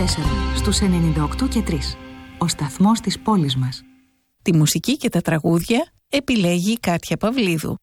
στους 98,3. Ο σταθμός της πόλης μας. Τη μουσική και τα τραγούδια επιλέγει η Κάτια Παυλίδου.